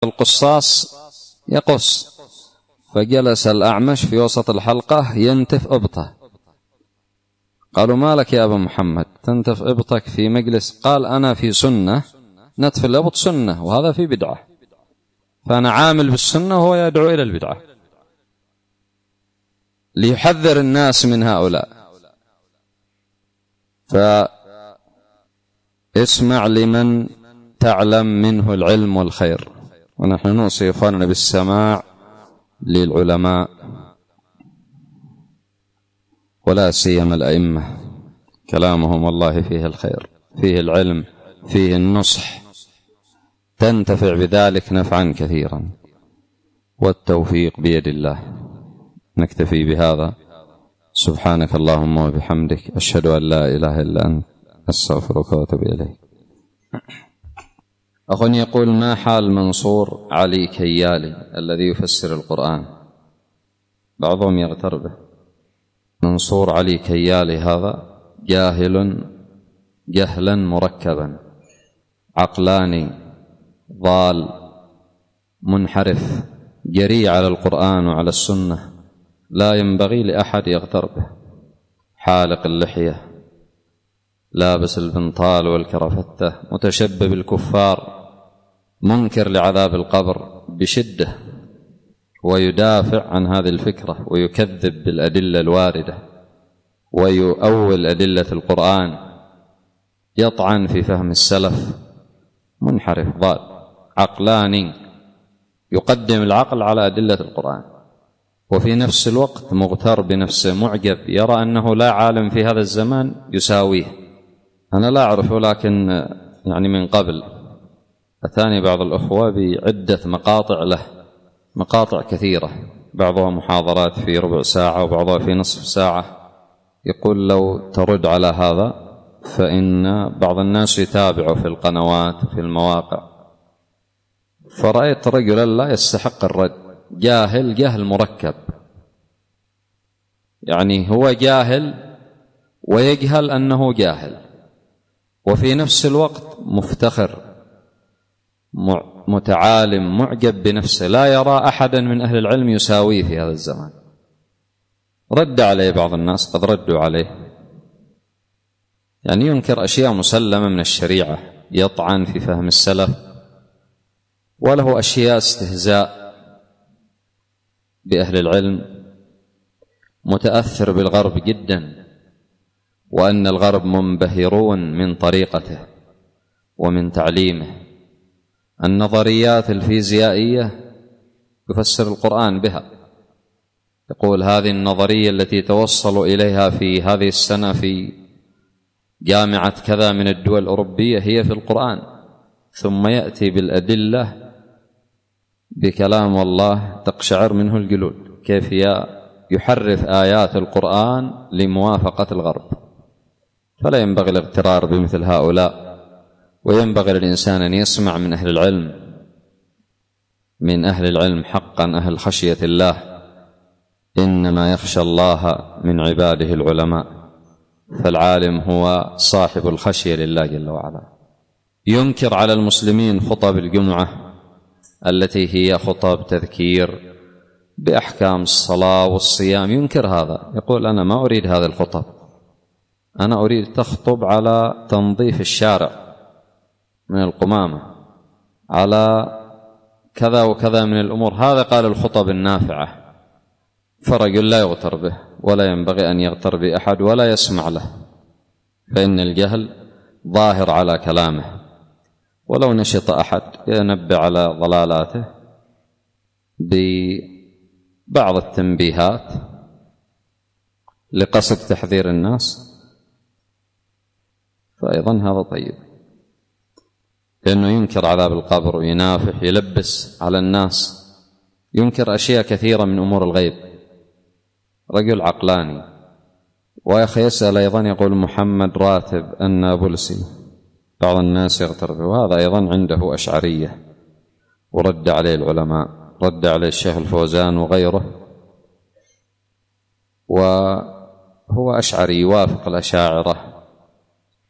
القصاص يقص، فجلس الأعمش في وسط الحلقة ينتف إبطه. قالوا: ما لك يا أبا محمد تنتف إبطك في مجلس؟ قال: أنا في سنة، نتف الإبط سنة وهذا في بدعة، فأنا عامل بالسنة وهو يدعو إلى البدعة، ليحذر الناس من هؤلاء. فاسمع لمن تعلم منه العلم والخير، ونحن نوصي إخواننا بالسماع للعلماء ولا سيما الأئمة، كلامهم والله فيه الخير، فيه العلم، فيه النصح، تنتفع بذلك نفعا كثيرا، والتوفيق بيد الله. نكتفي بهذا. سبحانك اللهم وبحمدك، أشهد أن لا إله إلا أنت، أستغفرك وأتوب إليك. أخ يقول: ما حال منصور علي كيالي الذي يفسر القرآن؟ بعضهم يغتر به. منصور علي كيالي هذا جاهل جهلا مركبا، عقلاني ضال منحرف، جريء على القرآن وعلى السنة، لا ينبغي لأحد يغتر به. حالق اللحية، لابس البنطال والكرفتة، متشبه بالكفار، منكر لعذاب القبر بشدة، ويدافع عن هذه الفكرة ويكذب بالأدلة الواردة ويؤول أدلة القرآن، يطعن في فهم السلف، منحرف ضال عقلاني يقدم العقل على أدلة القرآن، وفي نفس الوقت مغتر بنفسه، معجب، يرى أنه لا عالم في هذا الزمان يساويه. أنا لا أعرفه، لكن يعني من قبل أتاني بعض الأخوة بعدة مقاطع له، مقاطع كثيرة، بعضها محاضرات في ربع ساعة وبعضها في نصف ساعة، يقول: لو ترد على هذا، فإن بعض الناس يتابعه في القنوات وفي المواقع. فرأيت رجلا لا يستحق الرد، جاهل جهل مركب، يعني هو جاهل ويجهل أنه جاهل، وفي نفس الوقت مفتخر متعالم معجب بنفسه، لا يرى أحدا من أهل العلم يساويه في هذا الزمان. رد عليه بعض الناس، قد ردوا عليه، يعني ينكر أشياء مسلمة من الشريعة، يطعن في فهم السلف، وله أشياء استهزاء بأهل العلم، متأثر بالغرب جدا، وأن الغرب منبهرون من طريقته ومن تعليمه. النظريات الفيزيائية يفسر القرآن بها، يقول: هذه النظرية التي توصلوا إليها في هذه السنة في جامعة كذا من الدول الأوروبية هي في القرآن، ثم يأتي بالأدلة بكلام الله تقشعر منه الجلود، كيف يحرف آيات القرآن لموافقة الغرب. فلا ينبغي الاغترار بمثل هؤلاء، وينبغي للإنسان أن يسمع من أهل العلم، من أهل العلم حقا، أهل خشية الله. إنما يخشى الله من عباده العلماء، فالعالم هو صاحب الخشية لله جل وعلا. ينكر على المسلمين خطب الجمعة التي هي خطب تذكير بأحكام الصلاة والصيام، ينكر هذا، يقول: أنا ما أريد هذه الخطب، أنا أريد تخطب على تنظيف الشارع من القمامة، على كذا وكذا من الأمور. هذا قال الخطب النافعة. فرجل لا يغتر به، ولا ينبغي أن يغتر بأحد ولا يسمع له، فإن الجهل ظاهر على كلامه. ولو نشط أحد ينبه على ضلالاته ببعض التنبيهات لقصد تحذير الناس، فأيضا هذا طيب، لأنه ينكر عذاب القبر وينافح، يلبس على الناس، ينكر أشياء كثيرة من أمور الغيب، رجل عقلاني. وأخي يسأل أيضا، يقول: محمد راتب النابلسي بعض الناس يغتر به، وهذا أيضا عنده أشعرية، ورد عليه العلماء، رد عليه الشيخ الفوزان وغيره، وهو أشعري يوافق الأشاعرة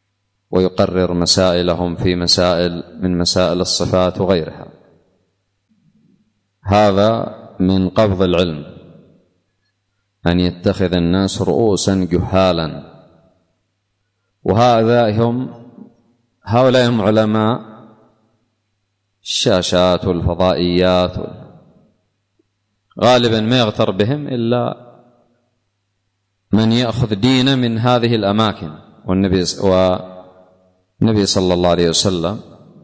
ويقرر مسائلهم في مسائل من مسائل الصفات وغيرها. هذا من قبض العلم، أن يتخذ الناس رؤوسا جهالا، هؤلاء هم علماء الشاشات والفضائيات، غالبا ما يغتر بهم إلا من يأخذ دينه من هذه الأماكن. والنبي صلى الله عليه وسلم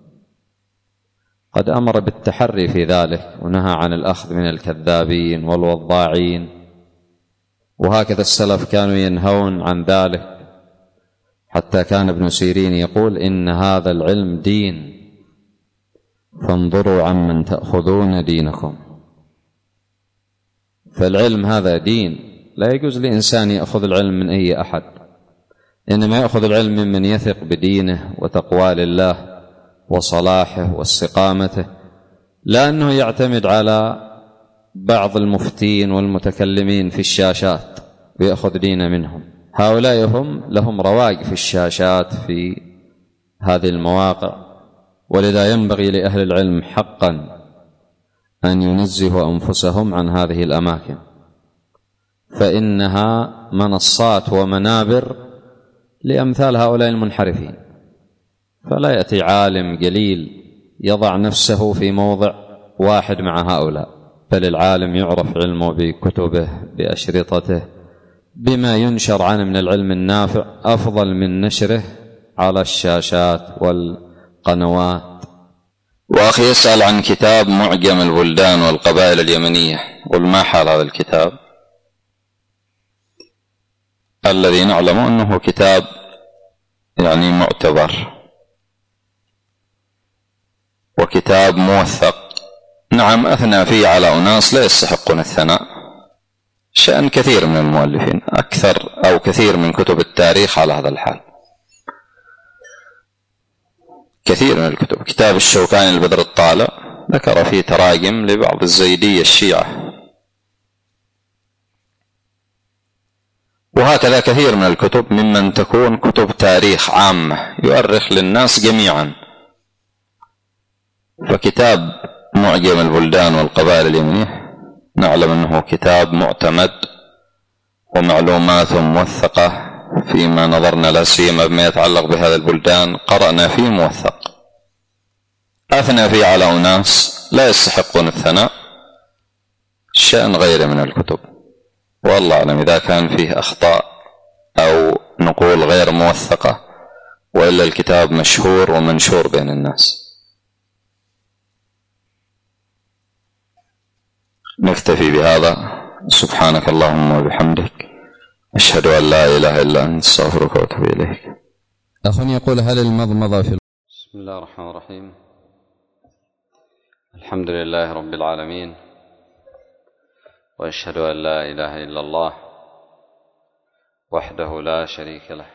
قد أمر بالتحري في ذلك، ونهى عن الأخذ من الكذابين والوضاعين، وهكذا السلف كانوا ينهون عن ذلك، حتى كان ابن سيرين يقول: إن هذا العلم دين، فانظروا عمن تأخذون دينكم. فالعلم هذا دين، لا يجوز لإنسان يأخذ العلم من أي أحد، إنما يأخذ العلم ممن يثق بدينه وتقوى لله وصلاحه واستقامته، لا أنه يعتمد على بعض المفتين والمتكلمين في الشاشات ويأخذ دينه منهم. هؤلاء لهم رواج في الشاشات في هذه المواقع، ولذا ينبغي لأهل العلم حقا أن ينزهوا أنفسهم عن هذه الأماكن، فإنها منصات ومنابر لأمثال هؤلاء المنحرفين. فلا يأتي عالم قليل يضع نفسه في موضع واحد مع هؤلاء، بل العالم يعرف علمه بكتبه، بأشرطته، بما ينشر عنه من العلم النافع، أفضل من نشره على الشاشات والقنوات. وأخي يسأل عن كتاب معجم البلدان والقبائل اليمنية، قل ما حال هذا الكتاب؟ الذي نعلم أنه كتاب يعني معتبر وكتاب موثق. نعم، أثنى فيه على أناس لا يستحقون الثناء، شأن كثير من المؤلفين، أكثر أو كثير من كتب التاريخ على هذا الحال، كثير من الكتب. كتاب الشوكاني البدر الطالع ذكر فيه تراجم لبعض الزيدية الشيعة، وهكذا كثير من الكتب ممن تكون كتب تاريخ عامة يؤرخ للناس جميعا. فكتاب معجم البلدان والقبائل اليمنية نعلم أنه كتاب معتمد ومعلومات موثقة فيما نظرنا لا سيما بما يتعلق بهذا البلدان، قرأنا فيه موثق، أثنى فيه على أناس لا يستحقون الثناء، شأن غيره من الكتب. والله أعلم إذا كان فيه أخطاء أو نقول غير موثقة، وإلا الكتاب مشهور ومنشور بين الناس. نكتفي بهذا. سبحانك اللهم وبحمدك، أشهد أن لا إله إلا أنت، أستغفرك وأتوب إليك. أخ يقول: هل المضمضة في بسم الله الرحمن الرحيم. الحمد لله رب العالمين، وأشهد أن لا إله إلا الله وحده لا شريك له،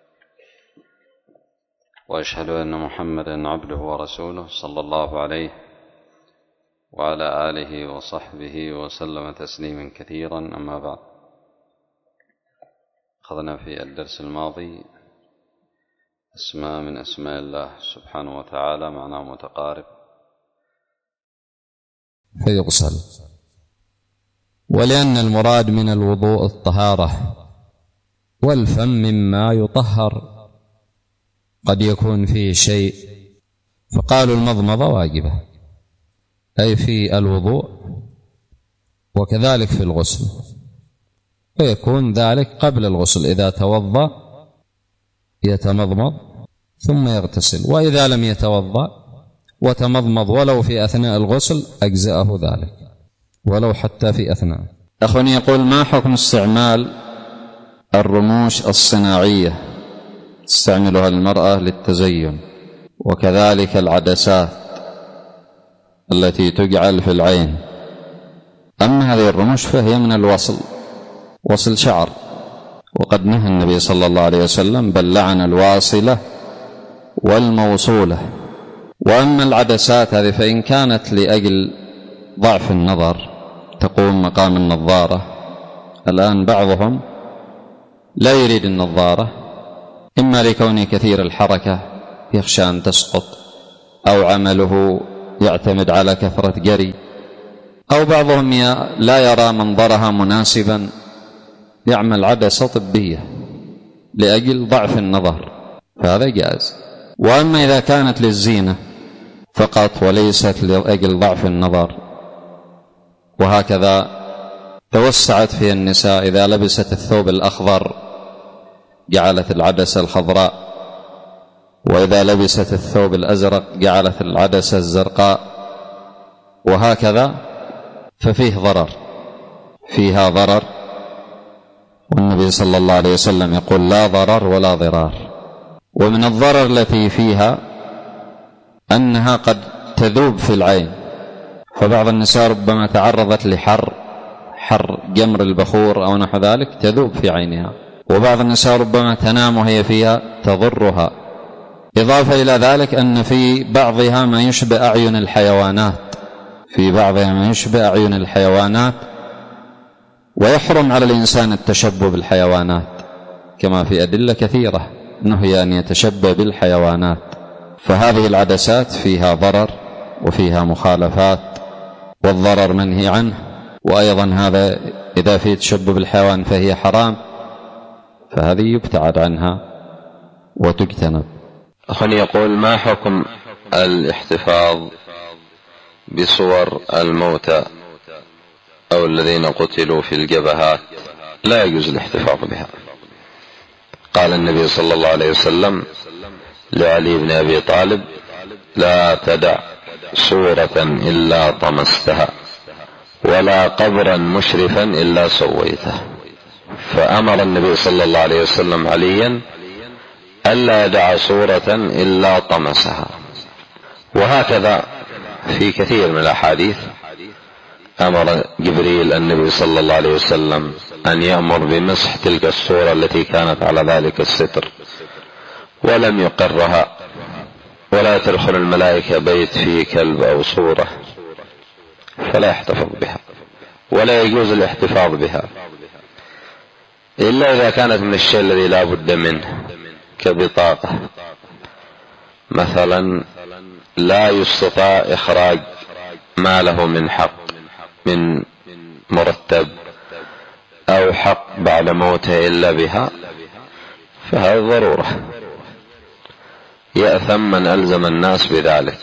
وأشهد أن محمدا عبده ورسوله صلى الله عليه وعلى آله وصحبه وسلم تسليما كثيرا. أما بعد، أخذنا في الدرس الماضي اسماء من أسماء الله سبحانه وتعالى معناه متقارب، فيغسل، ولأن المراد من الوضوء الطهارة، والفم مما يطهر قد يكون فيه شيء، فقالوا المضمضة واجبة أي في الوضوء، وكذلك في الغسل، فيكون ذلك قبل الغسل، إذا توضأ يتمضمض ثم يغتسل، وإذا لم يتوضأ وتمضمض ولو في أثناء الغسل أجزأه ذلك، ولو حتى في أثناء. أخواني يقول: ما حكم استعمال الرموش الصناعية تستعملها المرأة للتزين، وكذلك العدسات التي تجعل في العين؟ أما هذه الرموش فهي من الوصل، وصل شعر، وقد نهى النبي صلى الله عليه وسلم بل لعن الواصلة والموصولة. وأما العدسات هذه فإن كانت لأجل ضعف النظر تقوم مقام النظارة. الآن بعضهم لا يريد النظارة، إما لكونه كثير الحركة يخشى أن تسقط، أو عمله يعتمد على كثرة جري، أو بعضهم لا يرى منظرها مناسبا يعمل عدسة طبية لأجل ضعف النظر، فهذا جائز. وأما إذا كانت للزينة فقط وليست لأجل ضعف النظر، وهكذا توسعت في النساء، إذا لبست الثوب الأخضر جعلت العدسة الخضراء، وإذا لبست الثوب الأزرق جعلت العدسة الزرقاء، وهكذا، ففيه ضرر، فيها ضرر. والنبي صلى الله عليه وسلم يقول لا ضرر ولا ضرار. ومن الضرر التي فيها أنها قد تذوب في العين، فبعض النساء ربما تعرضت لحر جمر البخور أو نحو ذلك تذوب في عينها، وبعض النساء ربما تنام وهي فيها تضرها. إضافة إلى ذلك أن في بعضها ما يشبه أعين الحيوانات، ويحرم على الإنسان التشبه بالحيوانات، كما في أدلة كثيرة نهي أن يتشبه بالحيوانات. فهذه العدسات فيها ضرر وفيها مخالفات، والضرر منهي عنه، وأيضا هذا إذا فيه تشبه بالحيوان فهي حرام، فهذه يبتعد عنها وتجتنب. أخي يقول: ما حكم الاحتفاظ بصور الموتى أو الذين قتلوا في الجبهات؟ لا يجوز الاحتفاظ بها. قال النبي صلى الله عليه وسلم لعلي بن أبي طالب: لا تدع صورة إلا طمستها، ولا قبرا مشرفا إلا سويته. فأمر النبي صلى الله عليه وسلم عليا ألا يدع صورة إلا طمسها. وهكذا في كثير من الأحاديث أمر جبريل النبي صلى الله عليه وسلم أن يأمر بمسح تلك الصورة التي كانت على ذلك الستر ولم يقرها. ولا تدخل الملائكة بيت فيه كلب أو صورة، فلا يحتفظ بها، ولا يجوز الاحتفاظ بها إلا إذا كانت من الشيء الذي لا بد منه، كبطاقة مثلا لا يستطاع إخراج ما له من حق من مرتب أو حق بعد موته إلا بها، فهذا ضرورة، يأثم من ألزم الناس بذلك.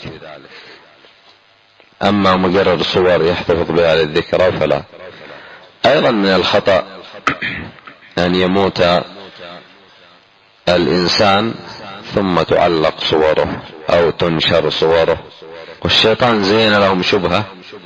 أما مجرد صور يحتفظ بها للذكرى فلا. أيضا من الخطأ أن يموت الإنسان ثم تعلق صوره أو تنشر صوره، والشيطان زين لهم شبهة.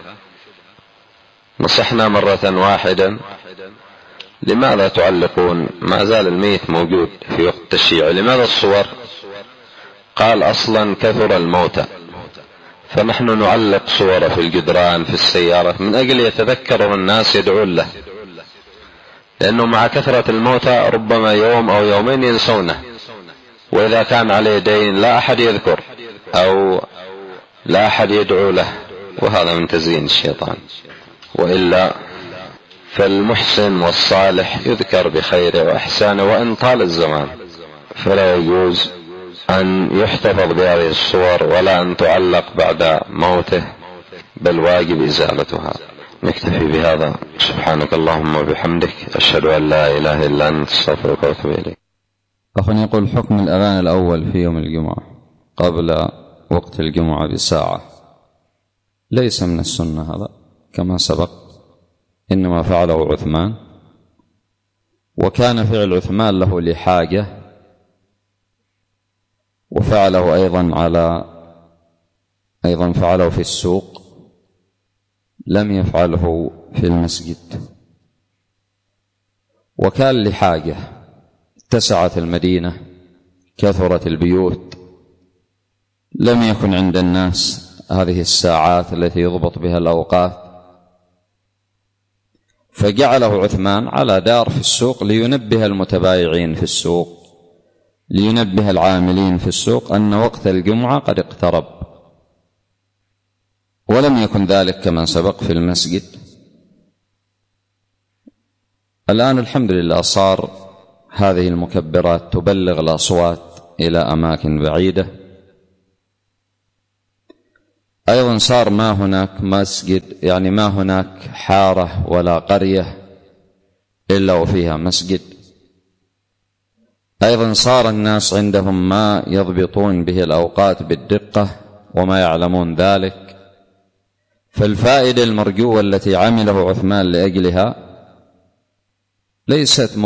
نصحنا مرة واحدة: لماذا تعلقون؟ ما زال الميت موجود في وقت التشييع، لماذا الصور؟ قال: أصلا كثر الموتى، فنحن نعلق صور في الجدران في السيارة من أجل يتذكر الناس يدعون له، لأنه مع كثرة الموتى ربما يوم أو يومين ينسونه، وإذا كان عليه دين لا أحد يذكر أو لا أحد يدعو له، وهذا من تزيين الشيطان. وإلا فالمحسن والصالح يذكر بخيره وإحسانه وإن طال الزمان، فلا يجوز أن يحتفظ بهذه الصور ولا أن تعلق بعد موته، بل واجب إزالتها. نكتفي بهذا. سبحانك اللهم وبحمدك، أشهد أن لا إله إلا أنت، أستغفرك وأتوب إليك. أخونا يقول: حكم الأذان الأول في يوم الجمعة قبل وقت الجمعة بساعة ليس من السنة، هذا كما سبق، إنما فعله عثمان، وكان فعل عثمان له لحاجة، وفعله أيضا فعله في السوق، لم يفعله في المسجد. وكان لحاجة، اتسعت المدينة، كثرت البيوت، لم يكن عند الناس هذه الساعات التي يضبط بها الأوقات، فجعله عثمان على دار في السوق لينبه المتبايعين في السوق، لينبه العاملين في السوق أن وقت الجمعة قد اقترب. ولم يكن ذلك كما سبق في المسجد. الآن الحمد لله صار هذه المكبرات تبلغ الأصوات إلى أماكن بعيدة، أيضا صار ما هناك مسجد، يعني ما هناك حارة ولا قرية إلا وفيها مسجد. أيضا صار الناس عندهم ما يضبطون به الأوقات بالدقة وما يعلمون ذلك. فالفائدة المرجوة التي عمله عثمان لأجلها ليست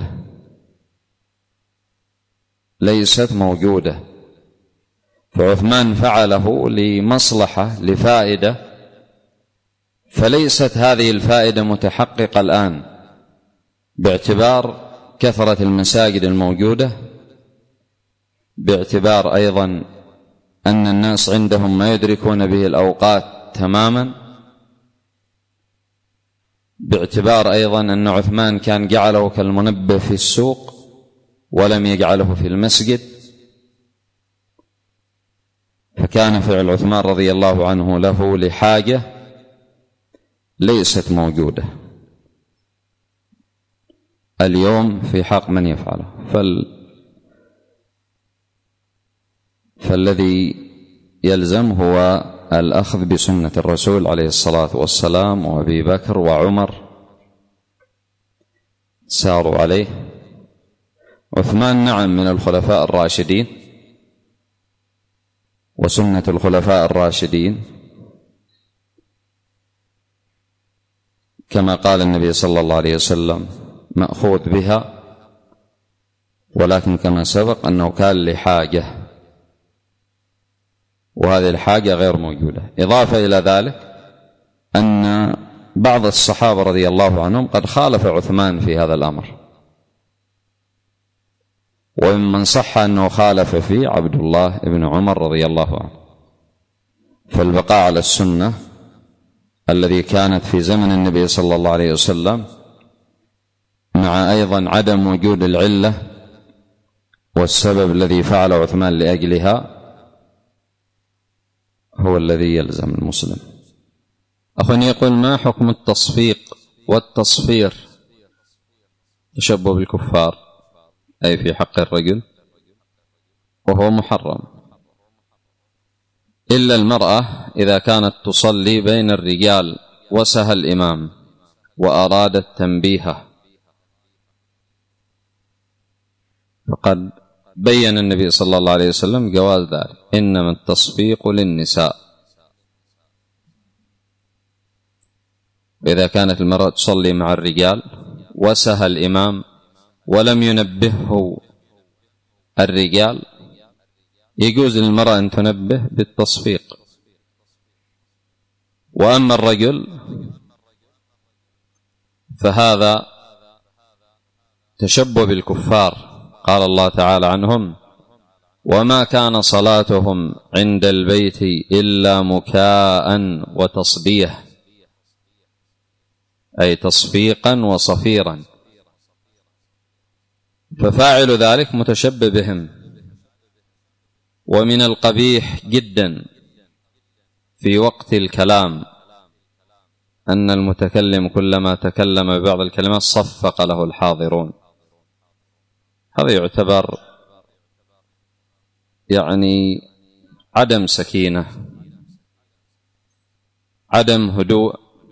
موجودة. فعثمان فعله لمصلحة لفائدة، فليست هذه الفائدة متحققة الآن باعتبار كثرة المساجد الموجودة، باعتبار أيضا أن الناس عندهم ما يدركون به الأوقات تماما، باعتبار أيضا أن عثمان كان جعله كالمنبه في السوق ولم يجعله في المسجد. فكان فعل عثمان رضي الله عنه له لحاجة ليست موجودة اليوم في حق من يفعله. فالذي يلزم هو الأخذ بسنة الرسول عليه الصلاة والسلام، وأبي بكر وعمر ساروا عليه. عثمان نعم من الخلفاء الراشدين، وسنة الخلفاء الراشدين كما قال النبي صلى الله عليه وسلم مأخوذ بها، ولكن كما سبق أنه كان لحاجة، وهذه الحاجة غير موجودة. إضافة إلى ذلك أن بعض الصحابة رضي الله عنهم قد خالف عثمان في هذا الأمر، وممن صح أنه خالف فيه عبد الله بن عمر رضي الله عنه. فالبقاء على السنة الذي كانت في زمن النبي صلى الله عليه وسلم، مع أيضا عدم وجود العلة والسبب الذي فعل عثمان لأجلها، هو الذي يلزم المسلم. أخواني يقول: ما حكم التصفيق والتصفير تشبه بالكفار، أي في حق الرجل، وهو محرم إلا المرأة إذا كانت تصلي بين الرجال وسهى الإمام وأرادت تنبيهه، فقد بين النبي صلى الله عليه وسلم جواز ذلك: إنما التصفيق للنساء. وإذا كانت المرأة تصلي مع الرجال وسهى الإمام ولم ينبهه الرجال، يجوز للمرأة أن تنبه بالتصفيق. وأما الرجل فهذا تشبه بالكفار. قال الله تعالى عنهم: وما كان صلاتهم عند البيت إلا مكاء وتصديه، أي تصفيقا وصفيرا. ففاعل ذلك متشبه بهم. ومن القبيح جدا في وقت الكلام أن المتكلم كلما تكلم ببعض الكلمات صفق له الحاضرون. هذا يعتبر يعني عدم سكينة، عدم هدوء،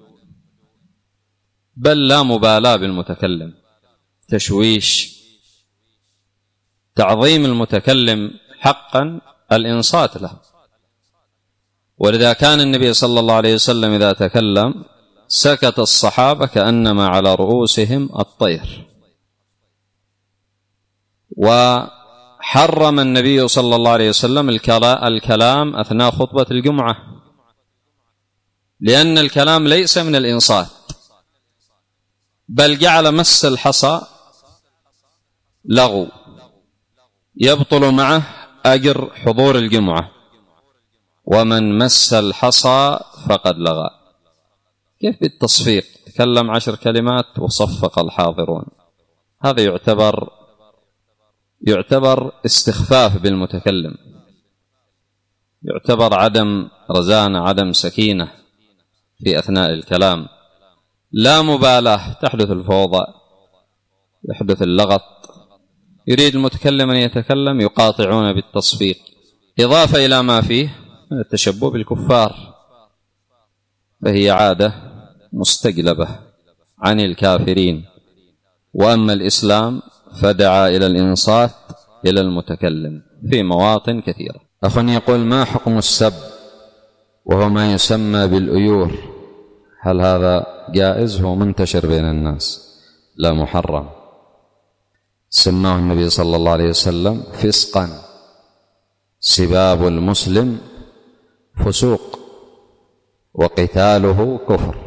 بل لا مبالاة بالمتكلم، تشويش. تعظيم المتكلم حقا الإنصات له. ولذا كان النبي صلى الله عليه وسلم إذا تكلم سكت الصحابة كأنما على رؤوسهم الطير. وحرم النبي صلى الله عليه وسلم الكلام أثناء خطبة الجمعة، لأن الكلام ليس من الإنصات، بل جعل مس الحصى لغو يبطل معه أجر حضور الجمعة، ومن مس الحصى فقد لغى. كيف بالتصفيق؟ تكلم 10 كلمات وصفق الحاضرون. هذا يعتبر استخفاف بالمتكلم، يعتبر عدم رزانة، عدم سكينة في أثناء الكلام. لا مبالاة، تحدث الفوضى، يحدث اللغط. يريد المتكلم أن يتكلم، يقاطعون بالتصفيق، إضافة إلى ما فيه من التشبه بالكفار، فهي عادة مستجلبة عن الكافرين. وأما الإسلام فدعا إلى الإنصات إلى المتكلم في مواطن كثيرة. أخ يقول: ما حكم السب وهو ما يسمى بالأيور؟ هل هذا جائز؟ هو منتشر بين الناس، لا محرم. سماه النبي صلى الله عليه وسلم فسقا، سباب المسلم فسوق وقتاله كفر.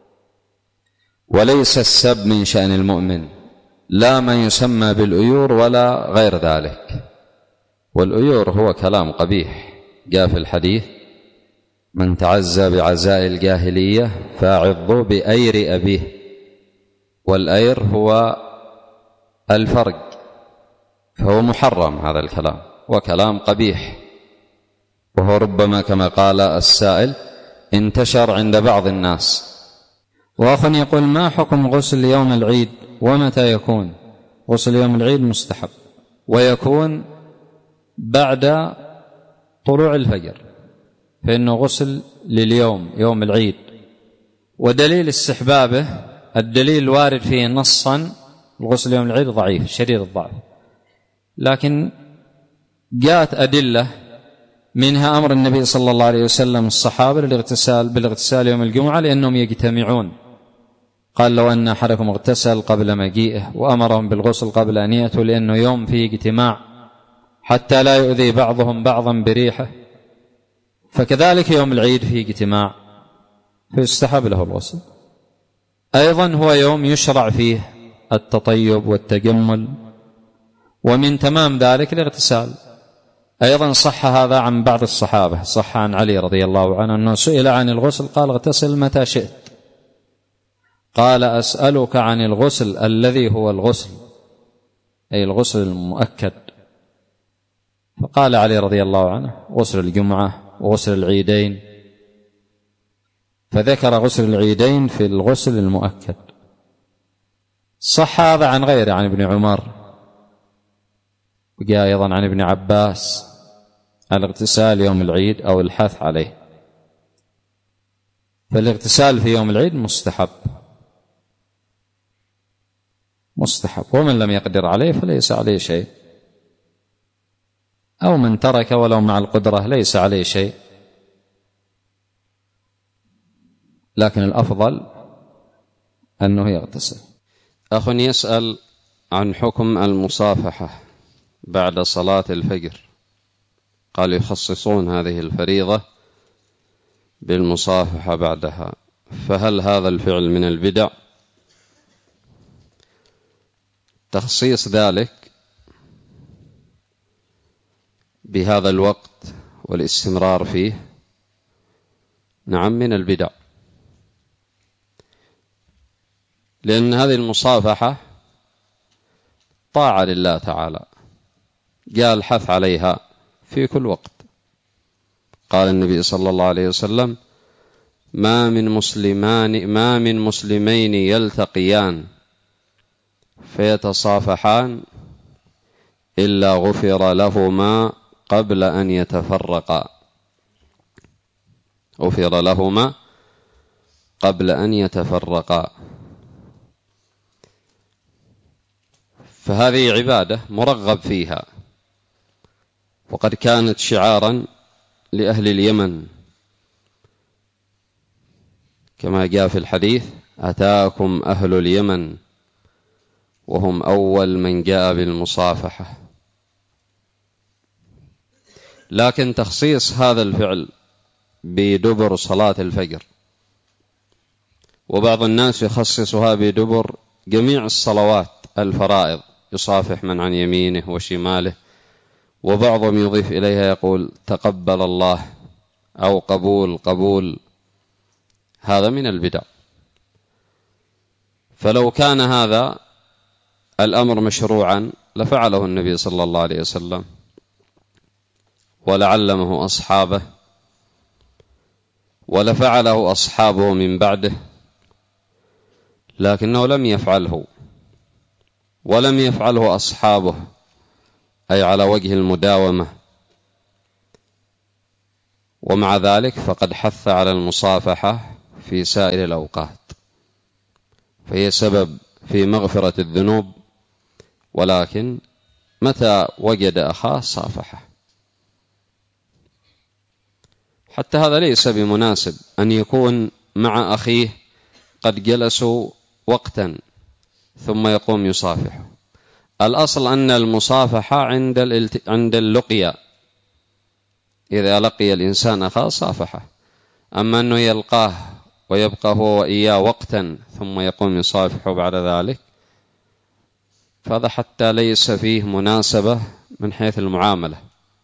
وليس السب من شأن المؤمن، لا ما يسمى بالأيور ولا غير ذلك. والأيور هو كلام قبيح، جاء في الحديث: من تعزى بعزاء الجاهلية فاعظوا بأير أبيه. والأير هو الفرق، فهو محرم هذا الكلام، وكلام قبيح، وهو ربما كما قال السائل انتشر عند بعض الناس. وأخ يقول: ما حكم غسل يوم العيد ومتى يكون؟ غسل يوم العيد مستحب، ويكون بعد طلوع الفجر، فإنه غسل لليوم يوم العيد. ودليل استحبابه الدليل الوارد فيه نصا الغسل يوم العيد ضعيف شديد الضعف، لكن جاءت أدلة منها أمر النبي صلى الله عليه وسلم الصحابة بالاغتسال يوم الجمعة لأنهم يجتمعون. قال: لو أن أحدكم اغتسل قبل مجيئه، وأمرهم بالغسل قبل أن يأتوا لأنه يوم فيه اجتماع حتى لا يؤذي بعضهم بعضا بريحه. فكذلك يوم العيد فيه اجتماع فيستحب له الغسل. أيضا هو يوم يشرع فيه التطيب والتجمل، ومن تمام ذلك الاغتسال. أيضا صح هذا عن بعض الصحابة، صح عن علي رضي الله عنه أنه سئل عن الغسل قال: اغتسل متى شئت. قال: أسألك عن الغسل الذي هو الغسل، أي الغسل المؤكد. فقال علي رضي الله عنه: غسل الجمعة وغسل العيدين، فذكر غسل العيدين في الغسل المؤكد. صح هذا عن غيره، عن ابن عمر، وجاء أيضا عن ابن عباس الاغتسال يوم العيد أو الحث عليه. فالاغتسال في يوم العيد مستحب، ومن لم يقدر عليه فليس عليه شيء، أو من ترك ولو مع القدرة ليس عليه شيء، لكن الأفضل أنه يغتسل. أخ يسأل عن حكم المصافحة بعد صلاة الفجر. قال: يخصصون هذه الفريضة بالمصافحة بعدها، فهل هذا الفعل من البدع؟ تخصيص ذلك بهذا الوقت والاستمرار فيه نعم من البدع، لأن هذه المصافحة طاعة لله تعالى، جاء الحث عليها في كل وقت. قال النبي صلى الله عليه وسلم: ما من مسلمين يلتقيان فيتصافحان إلا غفر لهما قبل أن يتفرقا. غفر لهما قبل أن يتفرقا. فهذه عبادة مرغب فيها، وقد كانت شعارا لأهل اليمن، كما جاء في الحديث: أتاكم أهل اليمن وهم أول من جاء بالمصافحة. لكن تخصيص هذا الفعل بدبر صلاة الفجر، وبعض الناس يخصصها بدبر جميع الصلوات الفرائض، يصافح من عن يمينه وشماله، وبعضهم يضيف إليها يقول: تقبل الله، أو قبول. هذا من البدع. فلو كان هذا الأمر مشروعا لفعله النبي صلى الله عليه وسلم ولعلمه أصحابه، ولفعله أصحابه من بعده، لكنه لم يفعله، ولم يفعله أصحابه أي على وجه المداومة، ومع ذلك فقد حث على المصافحة في سائر الأوقات، فهي سبب في مغفرة الذنوب، ولكن متى وجد أخاه صافحه. حتى هذا ليس بمناسب أن يكون مع أخيه قد جلسوا وقتا ثم يقوم يصافحه. الأصل أن المصافحة عند اللقيا، إذا لقي الإنسان أخاه صافحه. أما أنه يلقاه ويبقى هو وإياه وقتا ثم يقوم يصافحه بعد ذلك، فهذا حتى ليس فيه مناسبة من حيث المعاملة.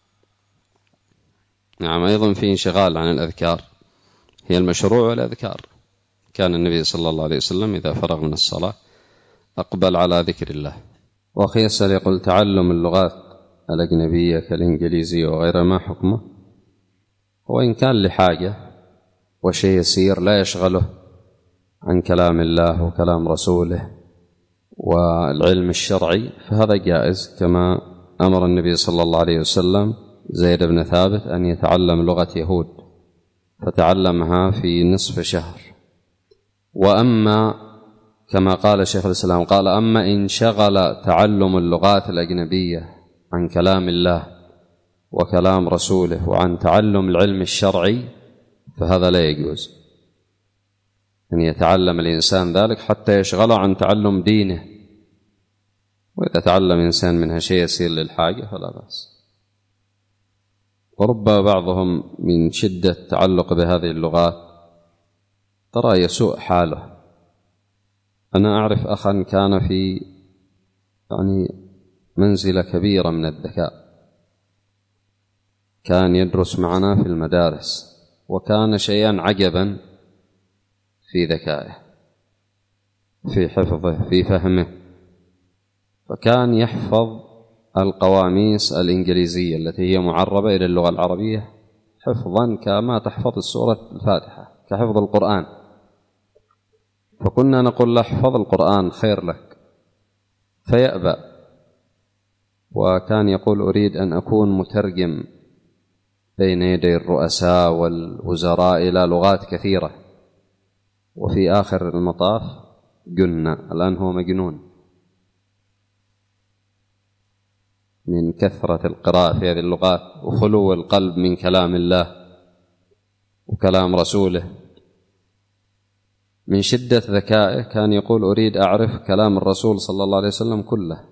نعم، أيضا فيه انشغال عن الأذكار، هي المشروع والأذكار. كان النبي صلى الله عليه وسلم إذا فرغ من الصلاة أقبل على ذكر الله. وأخي يسأل يقول: تعلم اللغات الأجنبية كالإنجليزية وغيرها ما حكمه؟ وإن كان لحاجة وشيء يسير لا يشغله عن كلام الله وكلام رسوله والعلم الشرعي فهذا جائز، كما أمر النبي صلى الله عليه وسلم زيد بن ثابت أن يتعلم لغة يهود فتعلمها في نصف شهر. وأما كما قال شيخ الإسلام قال: أما إن شغل تعلم اللغات الأجنبية عن كلام الله وكلام رسوله وعن تعلم العلم الشرعي فهذا لا يجوز أن يتعلم الإنسان ذلك حتى يشغله عن تعلم دينه. وإذا تعلم إنسان منها شيء يسير للحاجة فلا بأس. وربما بعضهم من شدة تعلق بهذه اللغات ترى يسوء حاله. أنا أعرف أخا كان في منزلة كبيرة من الذكاء، كان يدرس معنا في المدارس، وكان شيئا عجبا في ذكائه، في حفظه، في فهمه. فكان يحفظ القواميس الإنجليزية التي هي معربة إلى اللغة العربية حفظا كما تحفظ السورة الفاتحة كحفظ القرآن. فكنا نقول له: احفظ القرآن خير لك، فيأبى، وكان يقول: أريد أن أكون مترجم بين يدي الرؤساء والوزراء إلى لغات كثيرة. وفي آخر المطاف قلنا الآن هو مجنون من كثرة القراءة في هذه اللغات وخلو القلب من كلام الله وكلام رسوله. من شدة ذكائه كان يقول: أريد أعرف كلام الرسول صلى الله عليه وسلم كله.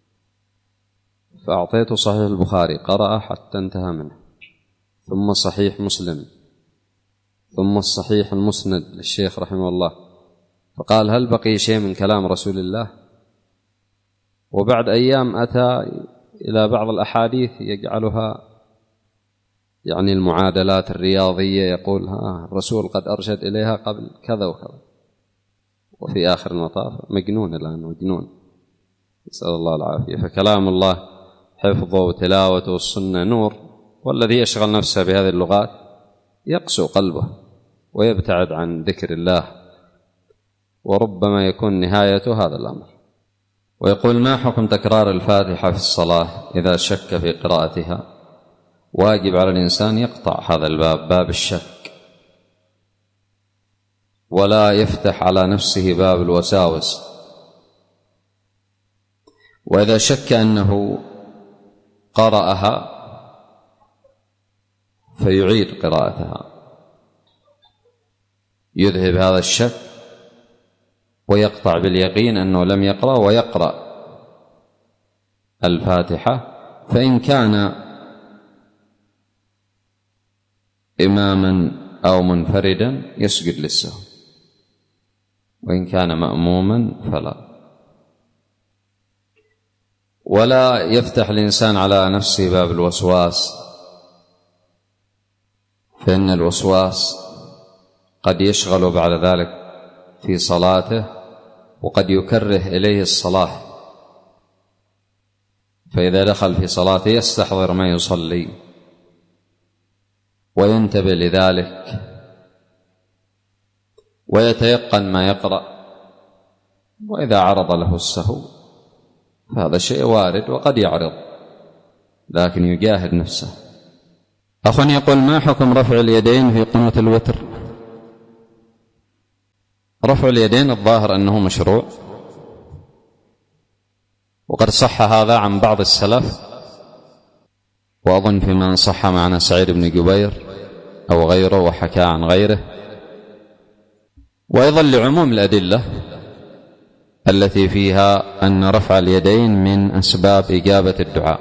فأعطيته صحيح البخاري قرأ حتى انتهى منه، ثم صحيح مسلم، ثم الصحيح المسند للشيخ رحمه الله. فقال: هل بقي شيء من كلام رسول الله؟ وبعد أيام أتى إلى بعض الأحاديث يجعلها المعادلات الرياضية، يقول: الرسول قد أرشد إليها قبل كذا وكذا. وفي آخر المطاف مجنون الآن، مجنون، نسأل الله العافية. فكلام الله حفظه وتلاوته والسنة نور، والذي يشغل نفسه بهذه اللغات يقسو قلبه ويبتعد عن ذكر الله، وربما يكون نهايته هذا الأمر. ويقول: ما حكم تكرار الفاتحة في الصلاة إذا شك في قراءتها؟ واجب على الإنسان يقطع هذا الباب، باب الشك، ولا يفتح على نفسه باب الوساوس. وإذا شك أنه قرأها فيعيد قراءتها، يذهب هذا الشك ويقطع باليقين أنه لم يقرأ، ويقرأ الفاتحة. فإن كان إماما أو منفردا يسجد للسهو، وإن كان مأموما فلا. ولا يفتح الإنسان على نفسه باب الوسواس، فإن الوسواس قد يشغل بعد ذلك في صلاته، وقد يكره إليه الصلاة، فإذا دخل في صلاته يستحضر ما يصلي وينتبه لذلك ويتيقن ما يقرأ. وإذا عرض له السهو فهذا شيء وارد وقد يعرض، لكن يجاهد نفسه أخ يقول: ما حكم رفع اليدين في قنوت الوتر؟ رفع اليدين الظاهر أنه مشروع، وقد صح هذا عن بعض السلف، وأظن فيما صح معنا سعيد بن جبير أو غيره وحكى عن غيره. وأيضا لعموم الأدلة التي فيها أن رفع اليدين من أسباب إجابة الدعاء.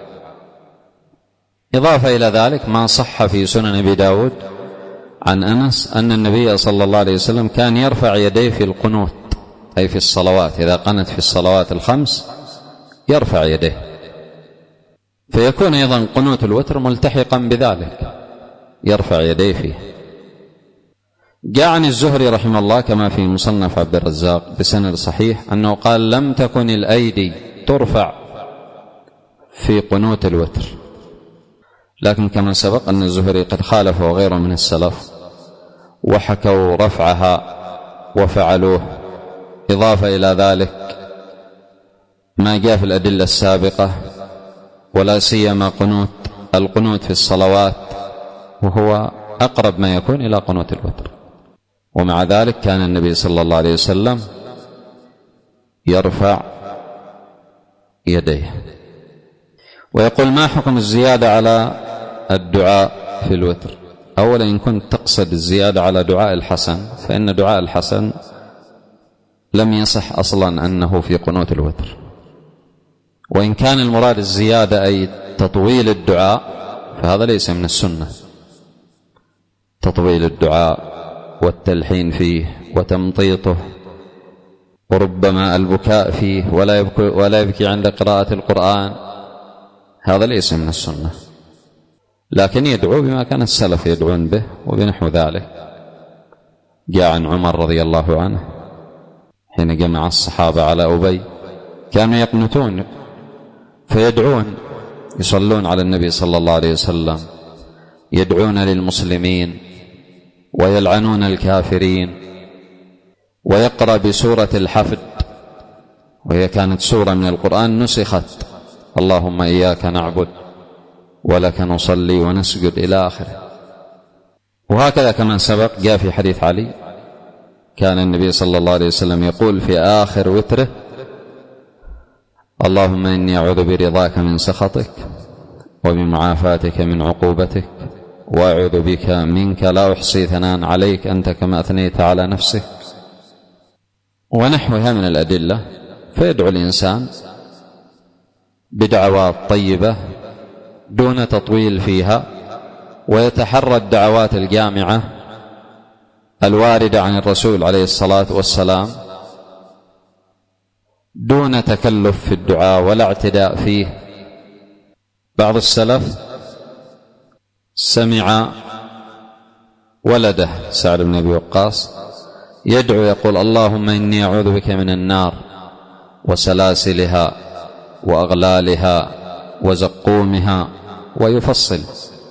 إضافة إلى ذلك ما صح في سنن أبي داود عن أنس أن النبي صلى الله عليه وسلم كان يرفع يديه في القنوت، أي في الصلوات، إذا قنت في الصلوات الخمس يرفع يديه، فيكون أيضا قنوت الوتر ملتحقا بذلك، يرفع يديه فيه. جاء عن الزهري رحمه الله كما في مصنف عبد الرزاق بسند صحيح أنه قال: لم تكن الأيدي ترفع في قنوت الوتر. لكن كما سبق أن الزهري قد خالف وغيره من السلف وحكوا رفعها وفعلوه. إضافة إلى ذلك ما جاء في الأدلة السابقة، ولا سيما القنوت في الصلوات، وهو أقرب ما يكون إلى قنوت الوتر. ومع ذلك كان النبي صلى الله عليه وسلم يرفع يديه. ويقول: ما حكم الزيادة على الدعاء في الوتر؟ أولا، إن كنت تقصد الزيادة على دعاء الحسن فإن دعاء الحسن لم يصح أصلا أنه في قنوت الوتر. وإن كان المراد الزيادة أي تطويل الدعاء فهذا ليس من السنة، تطويل الدعاء والتلحين فيه وتمطيطه، وربما البكاء فيه ولا يبكي عند قراءة القرآن، هذا ليس من السنة. لكن يدعو بما كان السلف يدعون به وبنحو ذلك. جاء عن عمر رضي الله عنه حين جمع الصحابة على أبي كانوا يقنتون فيدعون، يصلون على النبي صلى الله عليه وسلم، يدعون للمسلمين ويلعنون الكافرين، ويقرأ بسورة الحفد، وهي كانت سورة من القرآن نسخت: اللهم إياك نعبد ولك نصلي ونسجد إلى آخره. وهكذا كما سبق جاء في حديث علي كان النبي صلى الله عليه وسلم يقول في آخر وتره: اللهم إني أعوذ برضاك من سخطك وبمعافاتك من عقوبتك وأعوذ بك منك لا أحصي ثناء عليك أنت كما أثنيت على نفسك، ونحوها من الأدلة. فيدعو الإنسان بدعوات طيبة دون تطويل فيها، ويتحرى الدعوات الجامعة الواردة عن الرسول عليه الصلاة والسلام دون تكلف في الدعاء ولا اعتداء فيه. بعض السلف سمع ولده سعد بن أبي وقاص يدعو يقول: اللهم إني أعوذ بك من النار وسلاسلها وأغلالها وزقومها، ويفصل.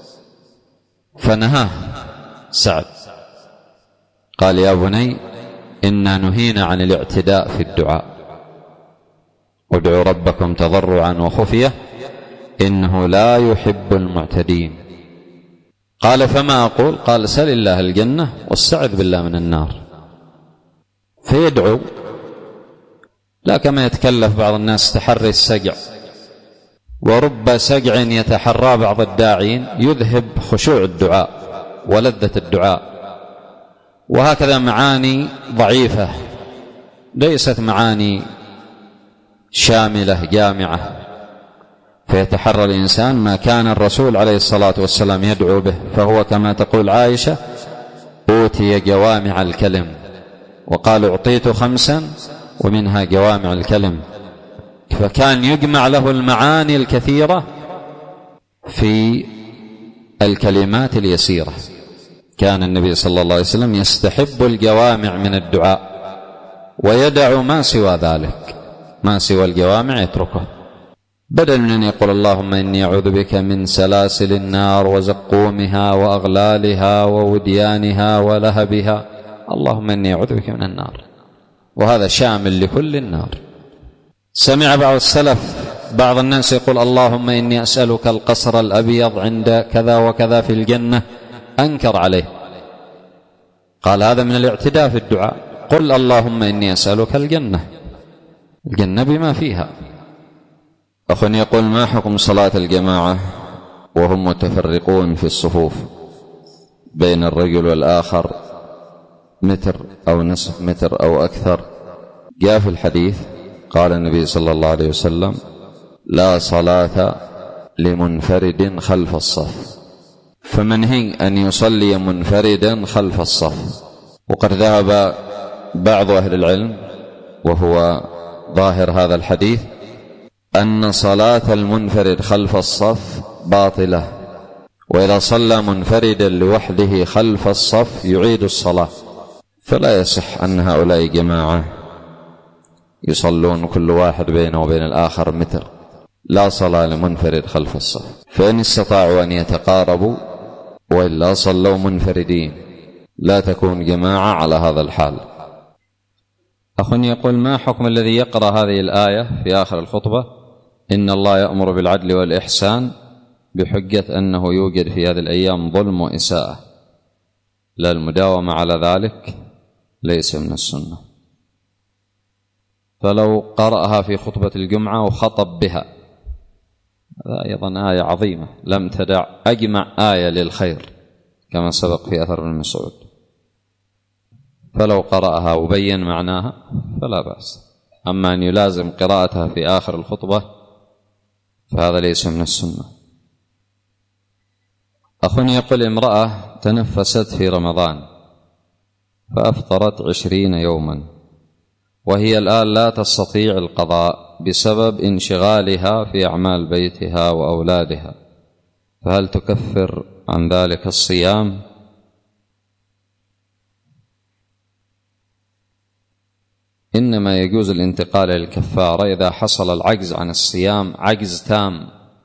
فنهاه سعد، قال: يا بني إنا نهينا عن الاعتداء في الدعاء، ادعوا ربكم تضرعا وخفية إنه لا يحب المعتدين. قال: فما أقول؟ قال: سل الله الجنة واستعذ بالله من النار. فيدعو، لا كما يتكلف بعض الناس تحري السجع، ورب سجع يتحرى بعض الداعين يذهب خشوع الدعاء ولذة الدعاء. وهكذا معاني ضعيفة ليست معاني شاملة جامعة، فيتحرى الإنسان ما كان الرسول عليه الصلاة والسلام يدعو به، فهو كما تقول عائشة: أوتي جوامع الكلم، وقال: أعطيت 5 ومنها جوامع الكلم. فكان يجمع له المعاني الكثيرة في الكلمات اليسيرة. كان النبي صلى الله عليه وسلم يستحب الجوامع من الدعاء ويدع ما سوى ذلك، ما سوى الجوامع يتركه، بدل من أن يقول: اللهم إني أعوذ بك من سلاسل النار وزقومها وأغلالها ووديانها ولهبها، اللهم إني أعوذ بك من النار، وهذا شامل لكل النار. سمع بعض السلف بعض الناس يقول اللهم إني أسألك القصر الأبيض عند كذا وكذا في الجنة، أنكر عليه، قال هذا من الاعتداء في الدعاء. قل اللهم إني أسألك الجنة بما فيها. أخ يقول ما حكم صلاة الجماعة وهم متفرقون في الصفوف بين الرجل والآخر متر أو نصف متر أو أكثر؟ جاء في الحديث قال النبي صلى الله عليه وسلم لا صلاة لمنفرد خلف الصف، فمنهي أن يصلي منفردا خلف الصف. وقد ذهب بعض أهل العلم وهو ظاهر هذا الحديث أن صلاة المنفرد خلف الصف باطلة، وإذا صلى منفردا لوحده خلف الصف يعيد الصلاة، فلا يصح أن هؤلاء جماعة يصلون كل واحد بينه وبين الآخر متر. لا صلاة لمنفرد خلف الصف، فإن استطاعوا أن يتقاربوا وإلا صلوا منفردين، لا تكون جماعة على هذا الحال. أخ يقول ما حكم الذي يقرأ هذه الآية في آخر الخطبة إن الله يأمر بالعدل والإحسان بحجة أنه يوجد في هذه الأيام ظلم وإساءة، لا المداومة على ذلك ليس من السنة. فلو قرأها في خطبة الجمعة وخطب بها، هذا أيضا آية عظيمة لم تدع أجمع آية للخير كما سبق في أثر ابن مسعود، فلو قرأها وبين معناها فلا بأس. أما أن يلازم قراءتها في آخر الخطبة فهذا ليس من السنة. أخ يقول امرأة تنفست في رمضان فأفطرت 20 يوما وهي الآن لا تستطيع القضاء بسبب انشغالها في أعمال بيتها وأولادها، فهل تكفر عن ذلك الصيام؟ إنما يجوز الانتقال للكفارة إذا حصل العجز عن الصيام عجز تام،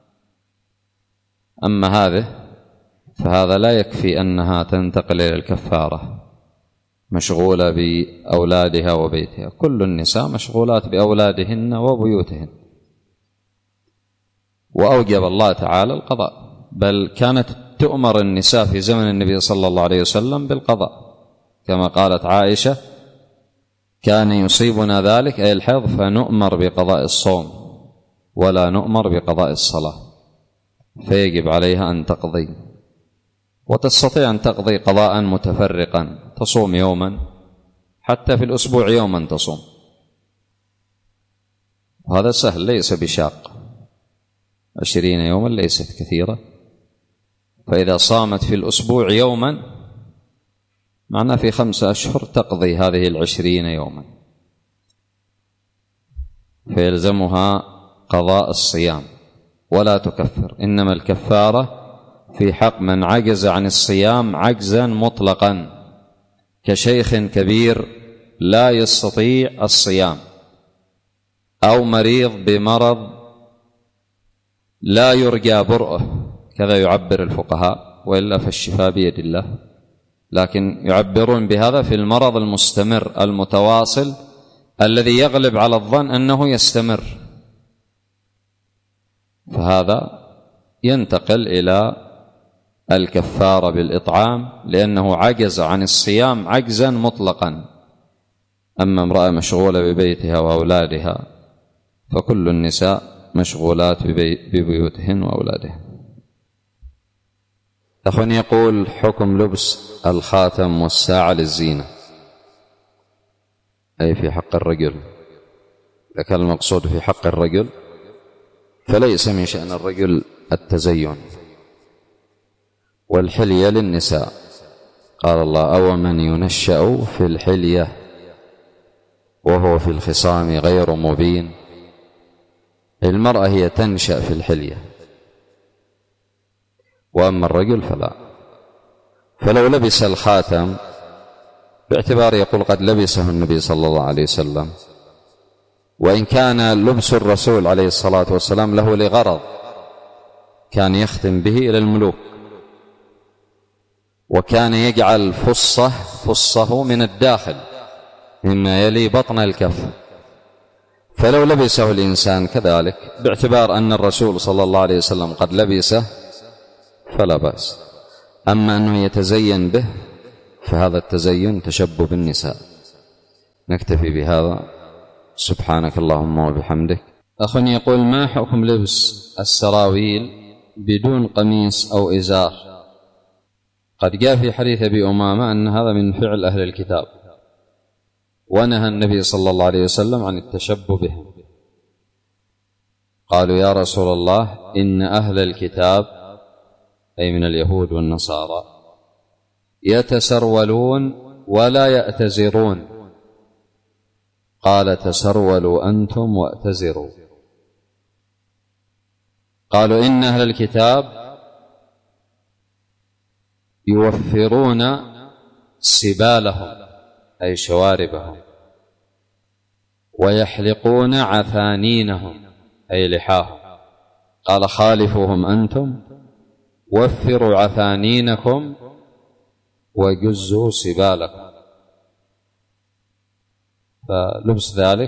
أما فهذا لا يكفي أنها تنتقل إلى الكفارة مشغولة بأولادها وبيتها. كل النساء مشغولات بأولادهن وبيوتهن، وأوجب الله تعالى القضاء، بل كانت تؤمر النساء في زمن النبي صلى الله عليه وسلم بالقضاء، كما قالت عائشة كان يصيبنا ذلك أي الحيض فنؤمر بقضاء الصوم ولا نؤمر بقضاء الصلاة، فيجب عليها أن تقضي، وتستطيع أن تقضي قضاء متفرقا، تصوم يوما حتى في الأسبوع يوما تصوم، وهذا سهل ليس بشاق. 20 يوما ليست كثيرة، فإذا صامت في الأسبوع يوما معناه في 5 أشهر تقضي هذه 20 يوما، فيلزمها قضاء الصيام ولا تكفر. إنما الكفارة في حق من عجز عن الصيام عجزا مطلقا، كشيخ كبير لا يستطيع الصيام، أو مريض بمرض لا يرجى برؤه، كذا يعبر الفقهاء، وإلا فالشفاء بيد الله، لكن يعبرون بهذا في المرض المستمر المتواصل الذي يغلب على الظن أنه يستمر، فهذا ينتقل إلى الكفارة بالإطعام لأنه عجز عن الصيام عجزا مطلقا. أما امرأة مشغولة ببيتها وأولادها فكل النساء مشغولات ببيوتهن وأولادهن. أخ يقول حكم لبس الخاتم والساعة للزينة، أي في حق الرجل. إذا كان المقصود في حق الرجل فليس من شأن الرجل التزين، والحلية للنساء. قال الله أو من ينشأ في الحلية وهو في الخصام غير مبين. المرأة هي تنشأ في الحلية، وأما الرجل فلا. فلو لبس الخاتم باعتبار يقول قد لبسه النبي صلى الله عليه وسلم، وإن كان لبس الرسول عليه الصلاة والسلام له لغرض، كان يختم به إلى الملوك، وكان يجعل فصه من الداخل مما يلي بطن الكف، فلو لبسه الإنسان كذلك باعتبار أن الرسول صلى الله عليه وسلم قد لبسه فلا بأس. أما أنه يتزين به فهذا التزين تشبه بالنساء. نكتفي بهذا. سبحانك اللهم وبحمدك. أخ يقول: ما حكم لبس السراويل بدون قميص أو إزار؟ قد جاء في حديث أبي أمامة أن هذا من فعل أهل الكتاب، ونهى النبي صلى الله عليه وسلم عن التشبه بهم. قالوا: يا رسول الله، إن أهل الكتاب أي من اليهود والنصارى يتسرولون ولا يأتزرون. قال: تسرولوا أنتم وأتزروا. قالوا: إن أهل الكتاب يوفرون سبالهم أي شواربهم، ويحلقون عثانينهم أي لحاهم. قال: خالفوهم أنتم، وفروا عثانينكم وجزوا سبالكم. فلبس ذلك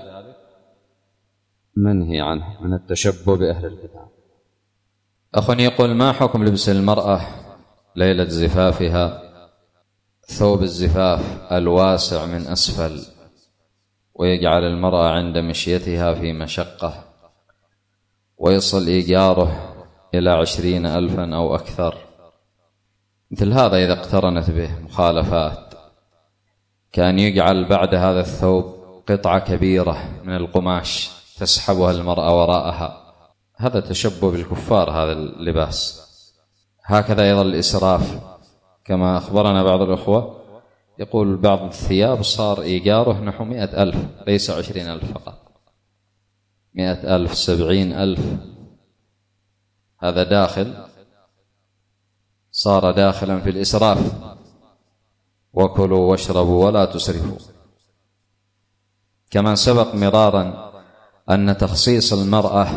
منهي عنه من التشبه بأهل الكتاب. أخ يقول: ما حكم لبس المرأة ليلة زفافها ثوب الزفاف الواسع من أسفل، ويجعل المرأة عند مشيتها في مشقة، ويصل إيجاره إلى 20,000 أو أكثر؟ مثل هذا إذا اقترنت به مخالفات كان يجعل بعد هذا الثوب قطعة كبيرة من القماش تسحبها المرأة وراءها، هذا تشبه بالكفار هذا اللباس. هكذا أيضا الإسراف، كما أخبرنا بعض الأخوة يقول بعض الثياب صار إيجاره نحو 100,000، ليس 20,000 فقط، 100,000 70,000. هذا صار داخلا في الإسراف. وكلوا واشربوا ولا تسرفوا. كما سبق مرارا أن تخصيص المرأة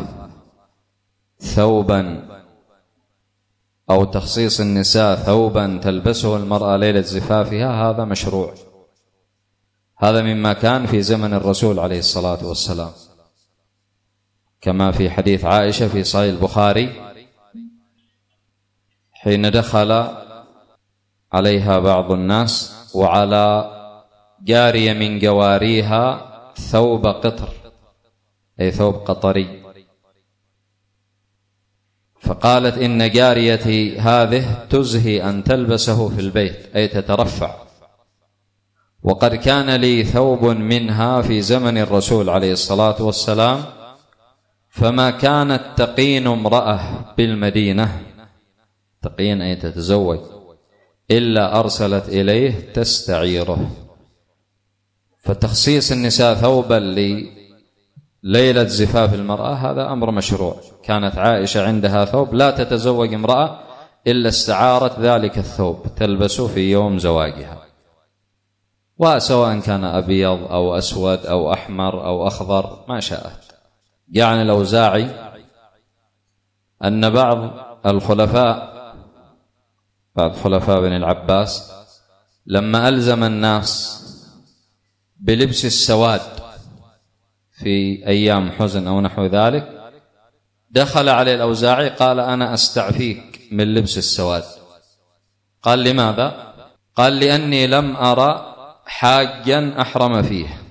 ثوبا أو تخصيص النساء ثوبا تلبسه المرأة ليلة زفافها هذا مشروع. هذا مما كان في زمن الرسول عليه الصلاة والسلام، كما في حديث عائشة في صحيح البخاري حين دخل عليها بعض الناس وعلى جارية من جواريها ثوب قطر أي ثوب قطري، فقالت: إن جاريتي هذه تزهي أن تلبسه في البيت أي تترفع، وقد كان لي ثوب منها في زمن الرسول عليه الصلاة والسلام، فما كانت تقين امرأة بالمدينة، تقين أي تتزوج، إلا أرسلت إليه تستعيره. فتخصيص النساء ثوبا لليلة زفاف المرأة هذا أمر مشروع. كانت عائشة عندها ثوب لا تتزوج امرأة إلا استعارت ذلك الثوب تلبسه في يوم زواجها، وسواء كان أبيض أو أسود أو أحمر أو أخضر ما شاءت. يعني الأوزاعي أن بعض خلفاء بن العباس لما ألزم الناس بلبس السواد في أيام حزن أو نحو ذلك، دخل عليه الأوزاعي قال: أنا أستعفيك من لبس السواد. قال: لماذا؟ قال: لأني لم أرى حاجا أحرم فيه،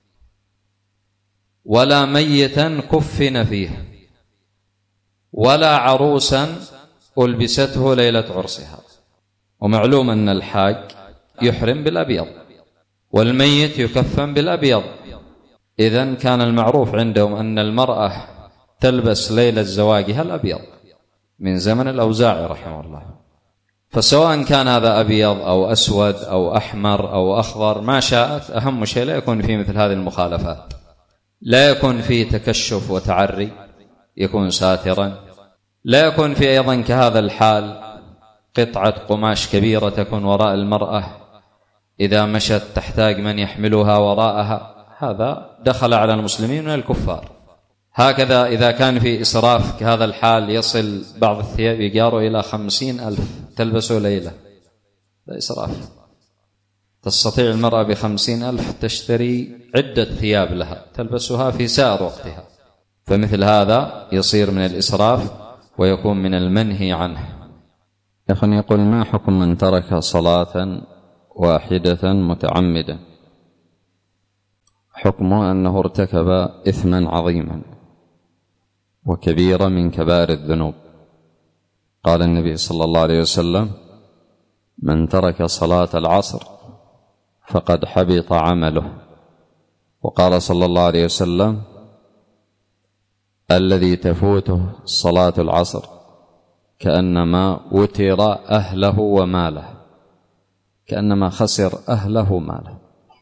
ولا ميتا كفن فيه، ولا عروسا ألبسته ليلة عرسها. ومعلوم أن الحاج يحرم بالأبيض والميت يكفن بالأبيض، إذن كان المعروف عندهم أن المرأة تلبس ليلة زواجها الأبيض من زمن الأوزاعي رحمه الله. فسواء كان هذا أبيض أو أسود أو أحمر أو أخضر ما شاءت، أهم شيء لا يكون فيه مثل هذه المخالفات، لا يكون فيه تكشف وتعري، يكون ساترا، لا يكون فيه أيضا كهذا الحال قطعة قماش كبيرة تكون وراء المرأة إذا مشت تحتاج من يحملها وراءها، هذا دخل على المسلمين من الكفار. هكذا إذا كان في إسراف كهذا الحال يصل بعض الثياب يجار إلى 50,000 تلبسه ليلة، هذا إسراف. تستطيع المرأة ب50,000 تشتري عدة ثياب لها تلبسها في سائر وقتها، فمثل هذا يصير من الإسراف ويكون من المنهي عنه. أخي يقول: ما حكم من ترك صلاة واحدة متعمدا؟ حكمه أنه ارتكب إثما عظيما وكبيرا من كبائر الذنوب. قال النبي صلى الله عليه وسلم: من ترك صلاة العصر فقد حبط عمله. وقال صلى الله عليه وسلم: الذي تفوته صلاة العصر كأنما وتر أهله وماله، كأنما خسر أهله وماله.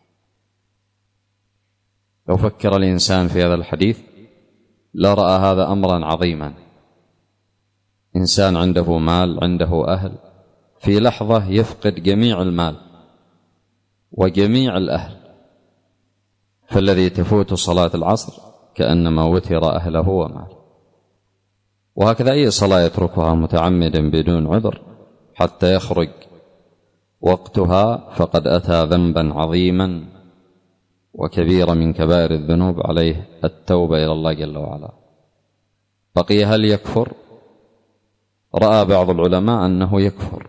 لو فكر الإنسان في هذا الحديث لرأى هذا أمرا عظيما. إنسان عنده مال، عنده أهل، في لحظة يفقد جميع المال وجميع الأهل، فالذي تفوت صلاة العصر كأنما وتر أهله وماله. وهكذا أي صلاة يتركها متعمدا بدون عذر حتى يخرج وقتها فقد أتى ذنبا عظيما وكبيرا من كبائر الذنوب، عليه التوبة إلى الله جل وعلا. بقي هل يكفر؟ رأى بعض العلماء أنه يكفر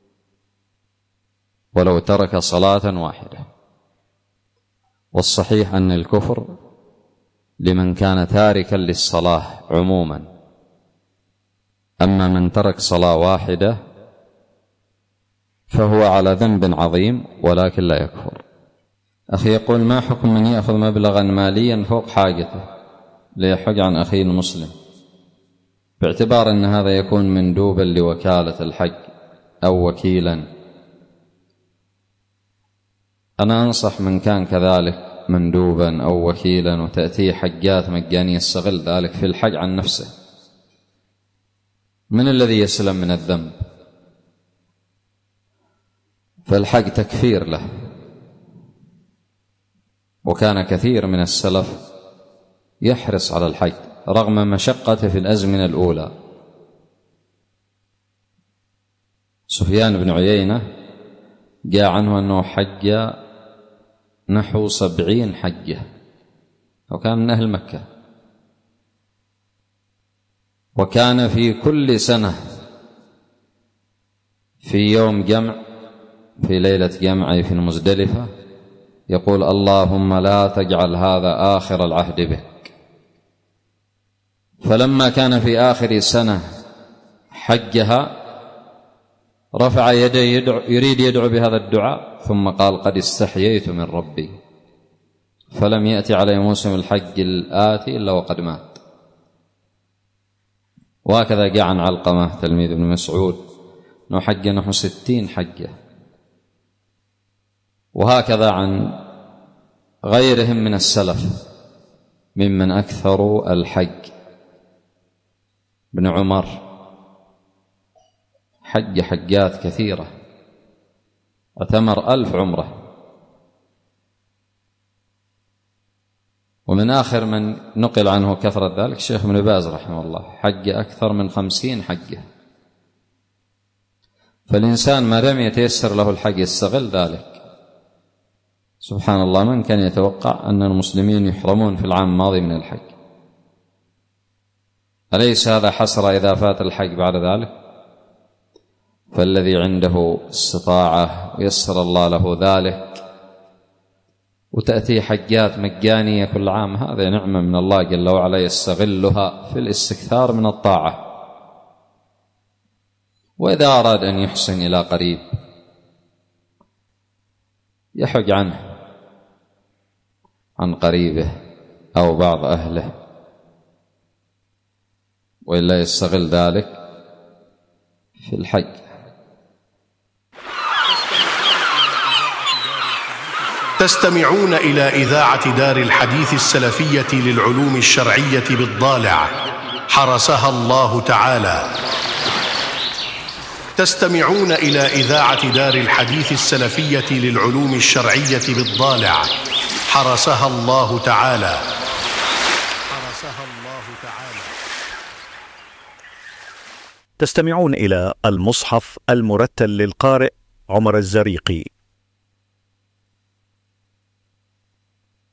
ولو ترك صلاة واحدة، والصحيح أن الكفر لمن كان تاركا للصلاة عموما، أما من ترك صلاة واحدة فهو على ذنب عظيم ولكن لا يكفر. أخي يقول: ما حكم من يأخذ مبلغا ماليا فوق حاجته ليحج عن أخيه المسلم، باعتبار أن هذا يكون مندوبا لوكالة الحج أو وكيلا؟ أنا أنصح من كان كذلك مندوبا أو وكيلا وتأتيه حجات مجانية يستغل ذلك في الحج عن نفسه. من الذي يسلم من الذنب؟ فالحج تكفير له، وكان كثير من السلف يحرص على الحج رغم مشقته في الأزمنة الأولى. سفيان بن عيينة جاء عنه أنه حج نحو 70 حجة، وكان من أهل مكة، وكان في كل سنة في يوم جمع، في ليلة جمع في المزدلفة، يقول: اللهم لا تجعل هذا آخر العهد بك. فلما كان في آخر سنة حجها رفع يديه يريد يدعو بهذا الدعاء، ثم قال: قد استحييت من ربي، فلم يأتي عليه موسم الحج الآتي إلا وقد مات. وهكذا جاء عن علقمة تلميذ ابن مسعود أنه حج نحو 60 حجة، وهكذا عن غيرهم من السلف ممن أكثروا الحج. ابن عمر حج حجات كثيرة، اعتمر 1000 عمرة. ومن آخر من نقل عنه كثرة ذلك الشيخ ابن باز رحمه الله، حج أكثر من 50 حجة. فالإنسان ما دام يتيسر له الحج يستغل ذلك. سبحان الله، من كان يتوقع أن المسلمين يحرمون في العام الماضي من الحج؟ أليس هذا حسرة إذا فات الحج بعد ذلك؟ فالذي عنده استطاعة ويسر الله له ذلك وتأتي حجات مجانية كل عام، هذا نعمة من الله جل وعلا يستغلها في الاستكثار من الطاعة. وإذا أراد أن يحسن إلى قريب يحج عنه عن قريبه أو بعض أهله، وإلا يستغل ذلك في الحج. تستمعون إلى إذاعة دار الحديث السلفية للعلوم الشرعية بالضالع حرسها الله تعالى. تستمعون إلى إذاعة دار الحديث السلفية للعلوم الشرعية بالضالع حرسها الله تعالى. حرسها الله تعالى. تستمعون إلى المصحف المرتل للقارئ عمر الزريقي.